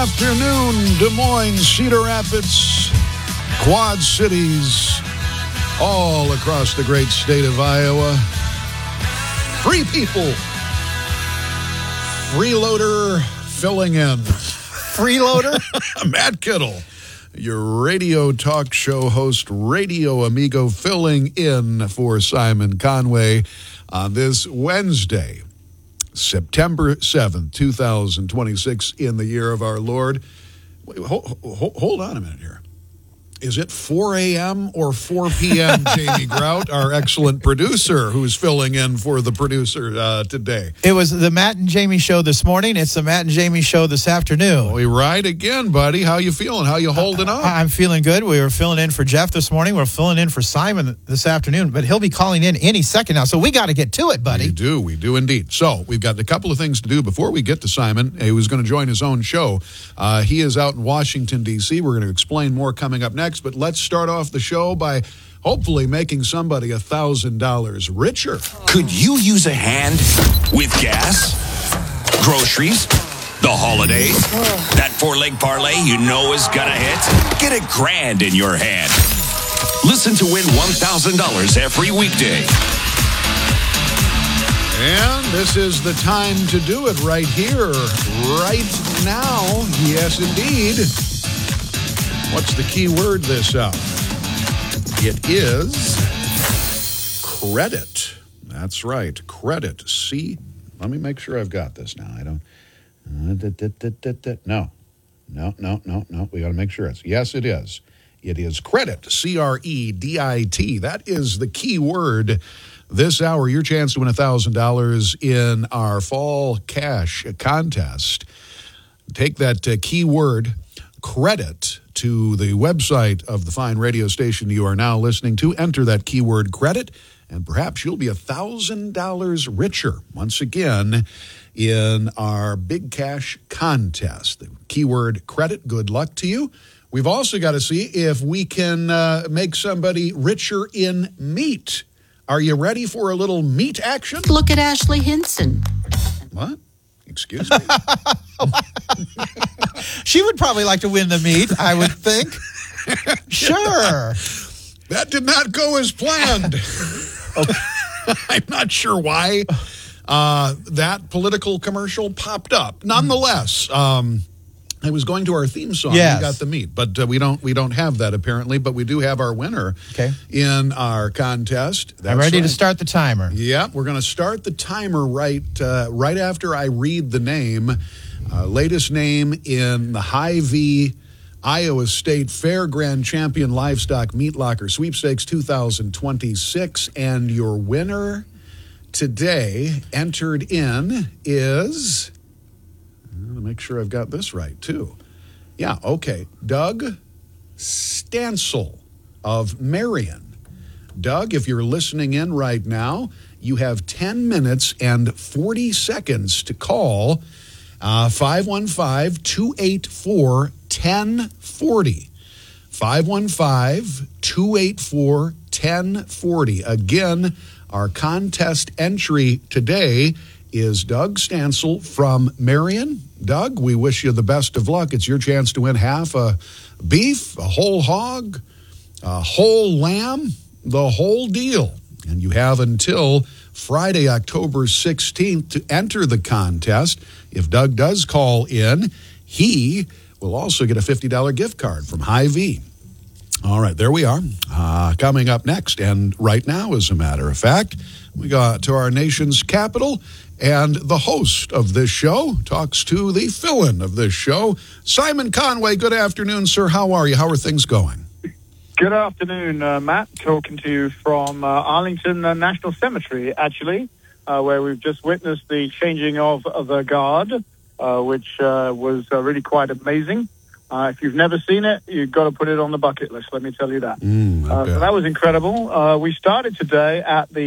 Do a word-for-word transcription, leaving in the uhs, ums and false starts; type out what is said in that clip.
afternoon, Des Moines, Cedar Rapids, Quad Cities, all across the great state of Iowa. Free people. Freeloader filling in. Freeloader? Matt Kittle, your radio talk show host, Radio Amigo, filling in for Simon Conway on this Wednesday, September seventh, twenty twenty-six, in the year of our Lord. Wait, hold, hold on a minute here. Is it four a.m. or four p.m., Jamie Grout, our excellent producer, who's filling in for the producer uh, today? It was the Matt and Jamie show this morning. It's the Matt and Jamie show this afternoon. We ride again, buddy. How you feeling? How you holding up? I'm feeling good. We were filling in for Jeff this morning. We're filling in for Simon this afternoon, but he'll be calling in any second now, so we got to get to it, buddy. We do. We do indeed. So we've got a couple of things to do before we get to Simon, who's going to join his own show. Uh, he is out in Washington, D C We're going to explain more coming up next. But let's start off the show by hopefully making somebody one thousand dollars richer. Could you use a hand with gas, groceries, the holidays? That four-leg parlay you know is gonna hit? Get a grand in your hand. Listen to win one thousand dollars every weekday. And this is the time to do it right here, right now. Yes, indeed. What's the key word this hour? It is credit. That's right, credit. See, let me make sure I've got this now. I don't. No, no, no, no, no. We got to make sure it's. Yes, it is. It is credit. C R E D I T. That is the key word this hour. Your chance to win one thousand dollars in our fall cash contest. Take that uh, key word, credit, to the website of the fine radio station you are now listening to. Enter that keyword credit, and perhaps you'll be one thousand dollars richer once again in our big cash contest. The keyword credit, good luck to you. We've also got to see if we can uh, make somebody richer in meat. Are you ready for a little meat action? Look at Ashley Hinson. What? Excuse me? She would probably like to win the meat, I would think. Sure. That did not go as planned. I'm not sure why uh, that political commercial popped up. Nonetheless, um, I was going to our theme song. Yes. We got the meat, but uh, we don't we don't have that apparently. But we do have our winner okay. in our contest. That's I'm ready right. to start the timer. Yeah, we're going to start the timer right uh, right after I read the name. Uh, latest name in the Hy-Vee Iowa State Fair Grand Champion Livestock Meat Locker Sweepstakes two thousand twenty-six. And your winner today entered in is, I'm going to make sure I've got this right too. Yeah, okay. Doug Stansel of Marion. Doug, if you're listening in right now, you have ten minutes and forty seconds to call Uh, five one five, two eight four, one oh four oh. five one five, two eight four, one oh four oh. Again, our contest entry today is Doug Stansel from Marion. Doug, we wish you the best of luck. It's your chance to win half a beef, a whole hog, a whole lamb, the whole deal. And you have until Friday, October sixteenth to enter the contest. If Doug does call in, he will also get a fifty dollars gift card from Hy-Vee. All right, there we are. Uh, coming up next, and right now, as a matter of fact, we got to our nation's capital, and the host of this show talks to the fill-in of this show, Simon Conway. Good afternoon, sir. How are you? How are things going? Good afternoon, uh, Matt. Talking to you from uh, Arlington uh, National Cemetery, actually, uh, where we've just witnessed the changing of, of the guard, uh, which uh, was uh, really quite amazing. Uh, if you've never seen it, you've got to put it on the bucket list, let me tell you that. Mm, uh, so that was incredible. Uh, we started today at the